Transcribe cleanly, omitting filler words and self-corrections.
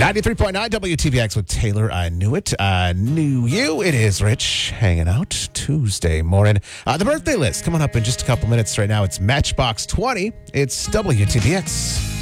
93.9 WTVX with Taylor. I knew it. I knew you. It is Rich hanging out Tuesday morning. The birthday list coming up in just a couple minutes. Right now, it's Matchbox 20. It's WTVX.